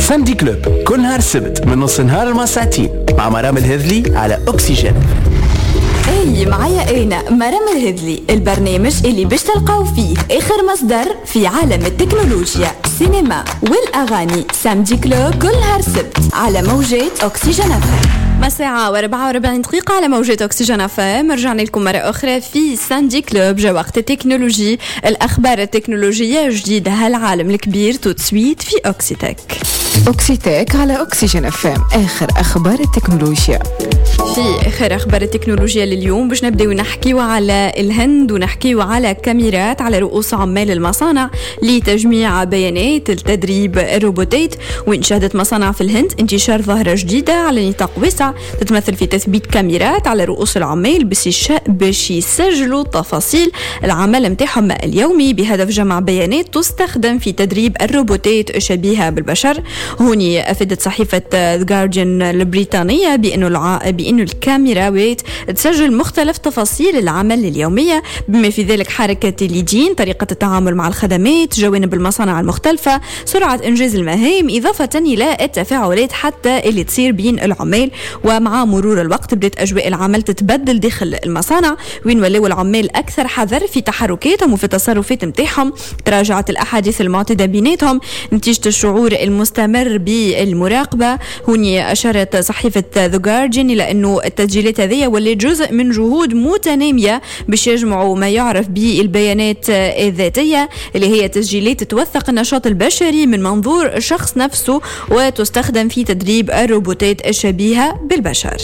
ساندي كلوب كل نهار السبت من نص نهار لما ساعتين مع مرام الهذلي على أكسجين. اي معايا انا مرام الهذلي، البرنامج اللي باش تلقاو فيه اخر مصدر في عالم التكنولوجيا، السينما والاغاني. ساندي كلوب كل نهار السبت على موجات أكسجين FM. مساعة و44 دقيقة على موجة أكسجين FM. رجعنا لكم مرة أخرى في ساندي كلوب. جا وقت التكنولوجي، الأخبار التكنولوجية جديدة هالعالم الكبير توتسويت في أوكسيتك. أوكسيتك على أكسجين FM، آخر أخبار التكنولوجيا. في آخر أخبار التكنولوجيا لليوم باش نبدأ نحكيو على الهند ونحكيو على كاميرات على رؤوس عمال المصانع لتجميع بيانات التدريب الروبوتات. وإن شهدت مصانع في الهند انتشار ظاهرة جديدة على نطاق واسع تتمثل في تثبيت كاميرات على رؤوس العمال باش يسجلوا تفاصيل العمل متاعهم اليومي بهدف جمع بيانات تستخدم في تدريب الروبوتات الشبيهة بالبشر. هوني أفادت صحيفة The Guardian البريطانية بأنه الكاميرات تسجل مختلف تفاصيل العمل اليومية، بما في ذلك حركة اليدين، طريقة التعامل مع الخدمات، جوانب المصانع المختلفة، سرعة إنجاز المهام، إضافة إلى التفاعلات حتى اللي تصير بين العمال. ومع مرور الوقت بدأت أجواء العمل تتبدل داخل المصانع، وين ولاو العمال أكثر حذر في تحركاتهم وفي التصرفات متاعهم. تراجعت الأحاديث المعتادة بيناتهم نتيجة الشعور المستمر بالمراقبة. هوني أشارت صحيفة The Guardian إلى أنه التسجيلات هذه ولات جزء من جهود متنامية باش يجمعوا ما يعرف بالبيانات الذاتية، اللي هي تسجيلات توثق النشاط البشري من منظور الشخص نفسه وتستخدم في تدريب الروبوتات الشبيهة بالبشر.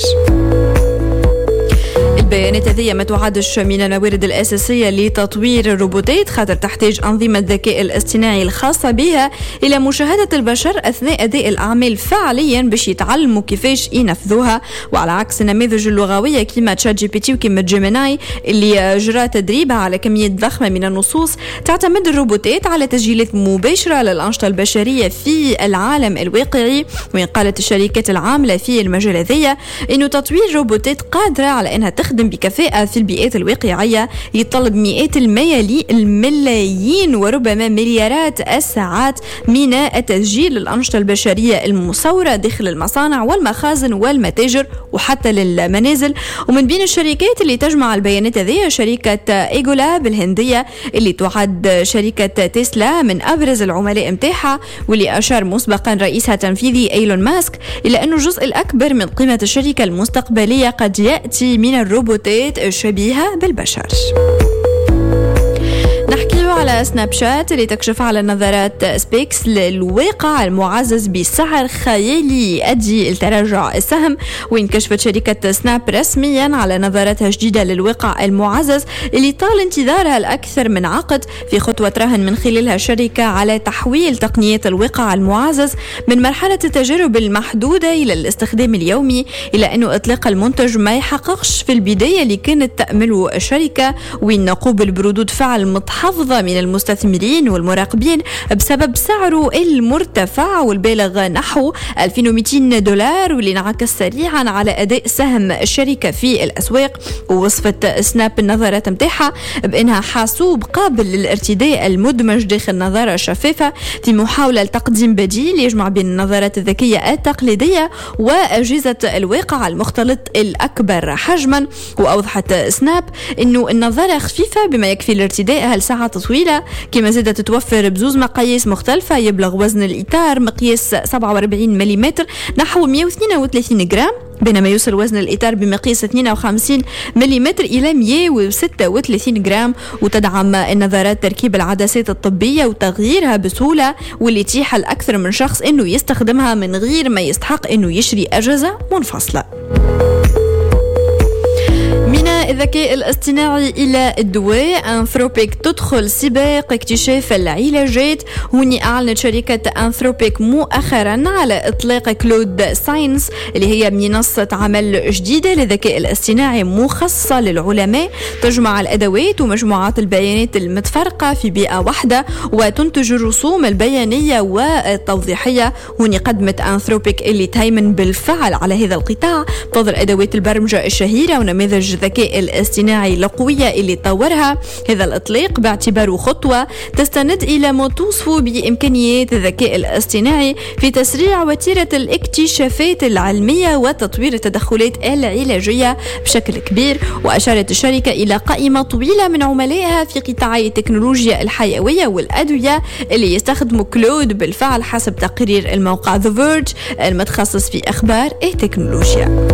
البيانات هذه ما تعدش من الموارد الأساسية لتطوير الروبوتات، خاطر تحتاج أنظمة الذكاء الاصطناعي الخاصة بها إلى مشاهدة البشر أثناء أداء الأعمال فعليا باش يتعلموا كيفاش ينفذوها. وعلى عكس النماذج اللغوية كما تشات جي بي تي وكما جيميناي اللي جرى تدريبها على كمية ضخمة من النصوص، تعتمد الروبوتات على تسجيلات مباشرة للأنشطة البشرية في العالم الواقعي. وإن قالت الشركات العاملة في المجال هذا إنه تطوير روبوتات قادرة على أنها تخدم بكفاءة في البيئات الواقعية يتطلب مئات الملايين وربما مليارات الساعات من التسجيل للأنشطة البشرية المصورة داخل المصانع والمخازن والمتاجر وحتى للمنازل. ومن بين الشركات اللي تجمع البيانات هذه شركة إيجولاب الهندية اللي تعد شركة تسلا من أبرز العملاء متاعها، واللي أشار مسبقا رئيسها التنفيذي إيلون ماسك إلى أنه الجزء الأكبر من قيمة الشركة المستقبلية قد يأتي من الروبوتات الشبيهة بالبشر. نحكي على سناب شات اللي تكشف على نظارات سبيكس للواقع المعزز بسعر خيالي يؤدي لتراجع السهم. وين كشفت شركة سناب رسميا على نظاراتها جديدة للواقع المعزز اللي طال انتظارها الأكثر من عقد، في خطوة تراهن من خلالها الشركة على تحويل تقنيات الواقع المعزز من مرحلة التجارب المحدودة إلى الاستخدام اليومي، إلى أنه إطلاق المنتج ما يحققش في البداية اللي كانت تأمله الشركة، وين نقوبل بردود فعل متحفظة من المستثمرين والمراقبين بسبب سعره المرتفع والبالغ نحو $2200، واللي انعكس سريعا على أداء سهم الشركة في الأسواق. ووصفت سناب النظارات متاعها بأنها حاسوب قابل للارتداء المدمج داخل نظارة شفافة في محاولة لتقديم بديل يجمع بين النظارات الذكية التقليدية وأجهزة الواقع المختلط الأكبر حجما. وأوضحت سناب أنه النظارة خفيفة بما يكفي لارتدائها لساعات طويلة، كما زادت تتوفر بزوز مقاييس مختلفة. يبلغ وزن الإطار مقياس 47 ملم نحو 132 جرام، بينما يوصل وزن الإطار بمقياس 52 ملم إلى 136 جرام. وتدعم النظارات تركيب العدسات الطبية وتغييرها بسهولة، واللي يتيح لأكثر من شخص أنه يستخدمها من غير ما يستحق أنه يشري أجهزة منفصلة. من الذكاء الاصطناعي إلى الدواء، أنثروبيك تدخل سباق اكتشاف العلاجات. هوني أعلنت شركة أنثروبيك مؤخرا على إطلاق كلود ساينس اللي هي منصة عمل جديدة للذكاء الاصطناعي مخصصة للعلماء، تجمع الأدوات ومجموعات البيانات المتفرقة في بيئة واحدة وتنتج الرسوم البيانية والتوضيحية. هوني قدمت أنثروبيك اللي تهيمن بالفعل على هذا القطاع بفضل أدوات البرمجة الشهيرة ونماذج الذكاء الاصطناعي القوية اللي طورها. هذا الإطلاق باعتباره خطوة تستند إلى ما توصف بإمكانيات الذكاء الاصطناعي في تسريع وتيرة الاكتشافات العلمية وتطوير التدخلات العلاجية بشكل كبير. وأشارت الشركة إلى قائمة طويلة من عملائها في قطاعي التكنولوجيا الحيوية والأدوية اللي يستخدموا كلود بالفعل، حسب تقرير الموقع The Verge المتخصص في أخبار التكنولوجيا.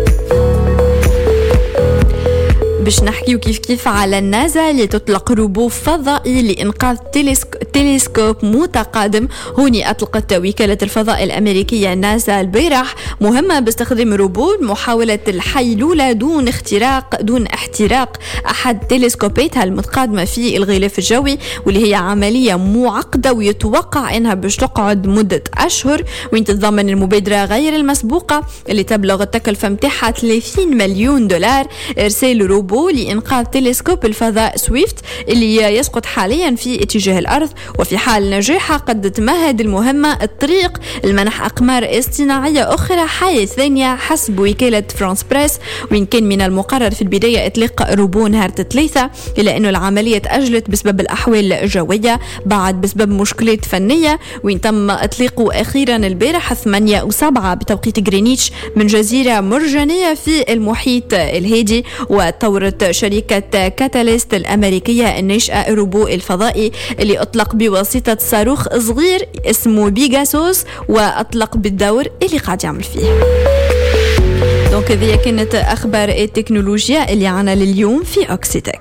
باش نحكيو كيف على النازا اللي تطلق روبو فضائي لإنقاذ تلسكوب متقادم. هوني أطلقت وكالة الفضاء الأمريكية ناسا البارح مهمة باستخدام روبو محاولة الحيلولة دون احتراق أحد تلسكوباتها المتقادمة في الغلاف الجوي، واللي هي عملية معقدة ويتوقع أنها باش تقعد مدة أشهر، وين تتضمن المبادرة غير المسبوقة اللي تبلغ التكلفة متاعها $30 مليون إرسال روبو لإنقاذ تلسكوب الفضاء سويفت اللي يسقط حاليا في اتجاه الأرض. وفي حال نجاحها قد تمهد المهمة الطريق لمنح أقمار اصطناعية أخرى حية ثانية حسب وكالة فرانس بريس. وإن كان من المقرر في البداية إطلاق روبو نهار 3، إلا أنه العملية تأجلت بسبب الأحوال الجوية بعد بسبب مشكلات فنية، وإن تم إطلاقه أخيرا البارح 8 و7 بتوقيت غرينتش من جزيرة مرجانية في المحيط الهادي. وطورت شركة كاتاليست الأمريكية الناشئة روبو الفضائي اللي أطلق بواسطة صاروخ صغير اسمه بيغاسوس، وأطلق بالدور اللي قاعد يعمل فيه. دونك هذه كانت أخبار التكنولوجيا اللي عنا لليوم في أوكسيتك.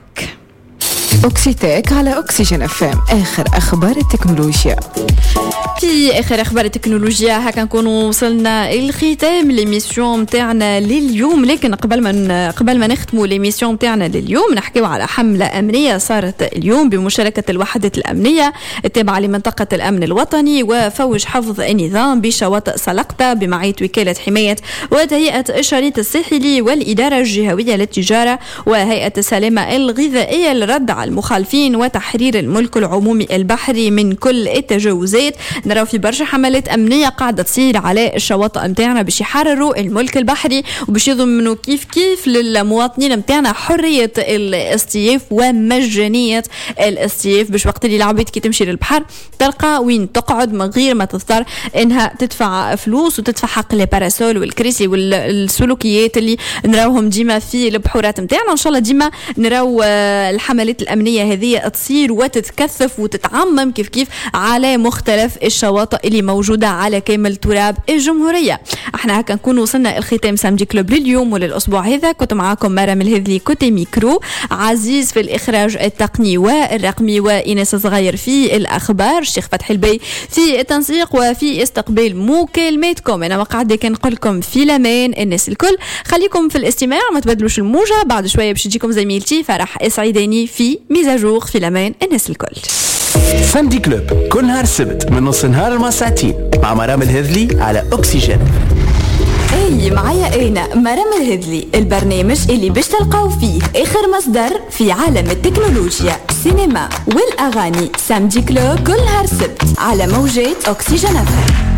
أوكسيتك على أكسجين FM، آخر أخبار التكنولوجيا. في آخر أخبار التكنولوجيا هكا نكونوا وصلنا الختام ليميسيون متاعنا لليوم. لكن قبل ما نختموا ليميسيون متاعنا لليوم نحكيو على حملة أمنية صارت اليوم بمشاركة الوحدات الأمنية التابعة لمنطقة الأمن الوطني وفوج حفظ النظام بشواطئ سلقطة بمعية وكالة حماية وتهيئة الشريط الساحلي والإدارة الجهوية للتجارة وهيئة السلامة الغذائية للرد على المخالفين وتحرير الملك العمومي البحري من كل التجاوزات. نراو في برشا حملات أمنية قاعدة تصير على الشواطئ متاعنا باش يحرروا الملك البحري وباش يضمنوا كيف للمواطنين متاعنا حرية الاصطياف ومجانية الاصطياف، باش وقت اللي العبيد كي تمشي للبحر تلقى وين تقعد من غير ما تضطر انها تدفع فلوس وتدفع حق الباراسول والكريسي والسلوكيات اللي نراوهم ديما في البحورات متاعنا. ان شاء الله ديما نراو الحملات الأمنية هذه تصير وتتكثف وتتعمم كيف على مختلف الشواطئ اللي موجودة على كامل تراب الجمهورية. احنا هكا نكون وصلنا الختام سامدي كلوب لليوم وللأسبوع هذا. كنت معاكم مرام الهذلي كوتي ميكرو، عزيز في الإخراج التقني والرقمي، وإناس صغير في الأخبار، الشيخ فتحي البي في التنسيق وفي استقبال مكالماتكم. أنا وقعد كان نقول لكم في الأمان الناس الكل، خليكم في الاستماع ما تبدلوش الموجة. بعد شوية باش تجيكم زميلتي فرح إسعيداني في ميزاجور في الأمان الناس الكل. سامدي كلوب كل نهار السبت من نص نهار لما ساعتين مع مرام الهذلي على أكسجين. اي معايا انا مرام الهذلي، البرنامج اللي باش تلقاو فيه اخر مصدر في عالم التكنولوجيا، السينما والاغاني. سامدي كلوب كل نهار السبت على موجات أكسجين.